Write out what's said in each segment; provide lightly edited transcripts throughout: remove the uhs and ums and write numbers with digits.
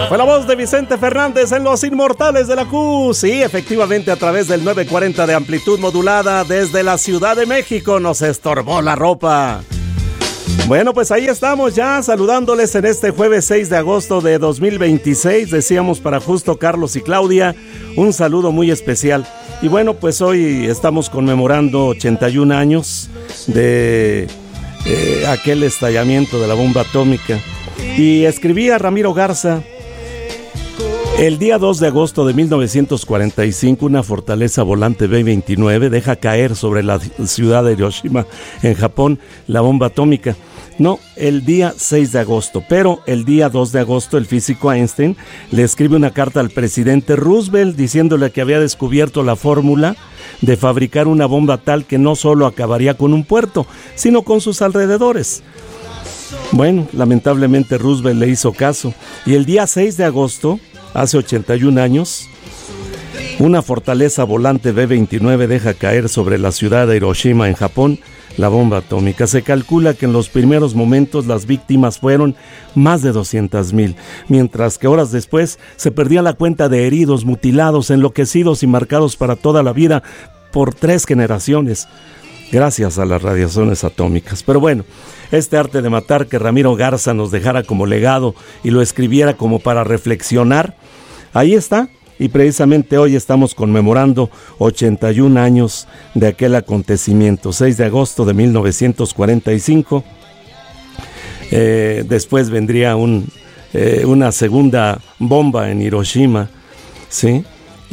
Fue la voz de Vicente Fernández en Los Inmortales de la Q. Sí, efectivamente, a través del 940 de amplitud modulada desde la Ciudad de México nos estorbó la ropa. Bueno, pues ahí estamos ya saludándoles en este jueves 6 de agosto de 2026. Decíamos para Justo, Carlos y Claudia, un saludo muy especial. Y bueno, pues hoy estamos conmemorando 81 años de aquel estallamiento de la bomba atómica. Y escribía Ramiro Garza: el día 2 de agosto de 1945, una fortaleza volante B-29 deja caer sobre la ciudad de Hiroshima, en Japón, la bomba atómica. No, el día 6 de agosto, pero el día 2 de agosto el físico Einstein le escribe una carta al presidente Roosevelt diciéndole que había descubierto la fórmula de fabricar una bomba tal que no solo acabaría con un puerto, sino con sus alrededores. Bueno, lamentablemente Roosevelt le hizo caso, y el día 6 de agosto, hace 81 años, una fortaleza volante B-29 deja caer sobre la ciudad de Hiroshima, en Japón, la bomba atómica. Se calcula que en los primeros momentos las víctimas fueron más de 200,000, mientras que horas después se perdía la cuenta de heridos, mutilados, enloquecidos y marcados para toda la vida por 3 generaciones, gracias a las radiaciones atómicas. Pero bueno, este arte de matar que Ramiro Garza nos dejara como legado y lo escribiera como para reflexionar, ahí está. Y precisamente hoy estamos conmemorando 81 años de aquel acontecimiento, 6 de agosto de 1945. Después vendría una segunda bomba en Hiroshima, ¿sí?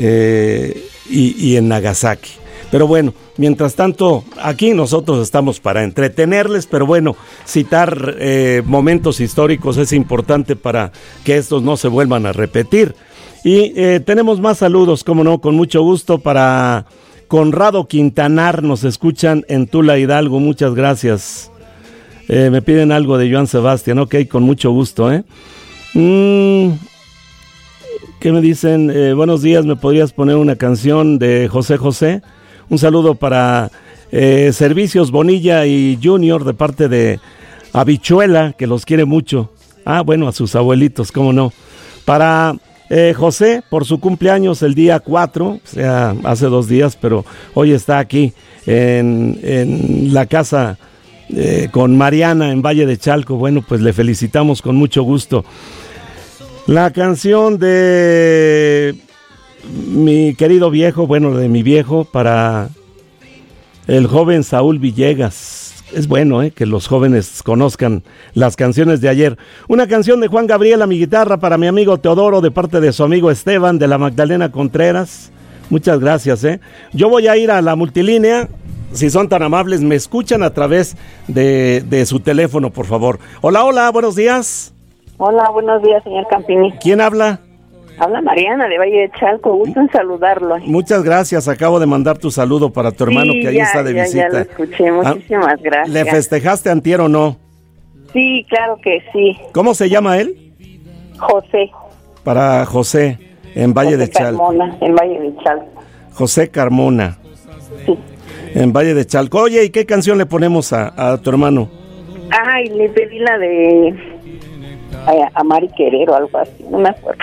Y en Nagasaki. Pero bueno, mientras tanto, aquí nosotros estamos para entretenerles, pero bueno, citar momentos históricos es importante para que estos no se vuelvan a repetir. Y tenemos más saludos, como no, con mucho gusto, para Conrado Quintanar, nos escuchan en Tula, Hidalgo, muchas gracias. Me piden algo de Joan Sebastián, ok, con mucho gusto, ¿Qué me dicen? Buenos días, ¿me podrías poner una canción de José José? Un saludo para Servicios Bonilla y Junior, de parte de Habichuela, que los quiere mucho. Ah, bueno, a sus abuelitos, cómo no. Para José, por su cumpleaños el día 4, o sea, hace 2 días, pero hoy está aquí en la casa con Mariana en Valle de Chalco. Bueno, pues le felicitamos con mucho gusto. La canción de mi querido viejo, bueno, de mi viejo, para el joven Saúl Villegas. Es bueno que los jóvenes conozcan las canciones de ayer. Una canción de Juan Gabriel a mi guitarra para mi amigo Teodoro, de parte de su amigo Esteban de la Magdalena Contreras. Muchas gracias. Yo voy a ir a la multilínea. Si son tan amables, me escuchan a través de su teléfono, por favor. Hola, hola, buenos días. Hola, buenos días, señor Campini. ¿Quién habla? Habla Mariana de Valle de Chalco, gusto en saludarlo. Muchas gracias, acabo de mandar tu saludo para tu hermano, que ahí está de visita. Ya lo escuché, muchísimas gracias. ¿Le festejaste antier o no? Sí, claro que sí. ¿Cómo se llama él? José. Para José, en Valle de Chalco. Carmona, en Valle de Chalco. José Carmona. Sí. En Valle de Chalco. Oye, ¿y qué canción le ponemos a tu hermano? Ay, le pedí la de Amar y Querer o algo así, no me acuerdo.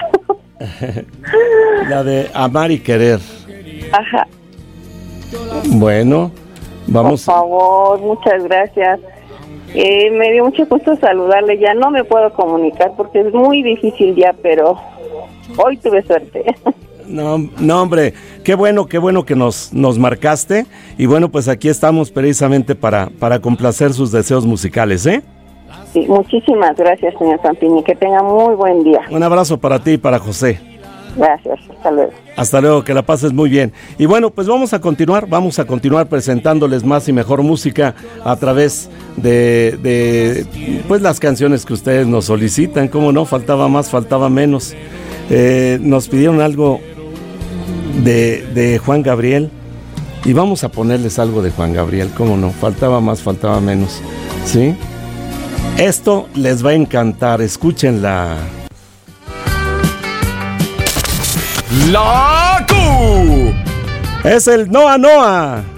La de Amar y Querer. Ajá. Bueno, vamos. Por favor, muchas gracias. Me dio mucho gusto saludarle. Ya no me puedo comunicar porque es muy difícil ya, pero hoy tuve suerte. No, hombre, qué bueno que nos marcaste. Y bueno, pues aquí estamos precisamente para complacer sus deseos musicales, Sí, muchísimas gracias, señor Campini. Que tenga muy buen día. Un abrazo para ti y para José. Gracias, hasta luego. Hasta luego, que la pases muy bien. Y bueno, pues vamos a continuar presentándoles más y mejor música a través de pues las canciones que ustedes nos solicitan. Cómo no, faltaba más, faltaba menos. Nos pidieron algo de Juan Gabriel y vamos a ponerles algo de Juan Gabriel. Cómo no, faltaba más, faltaba menos. ¿Sí? Esto les va a encantar, escúchenla. La Q. Es el Noa Noa.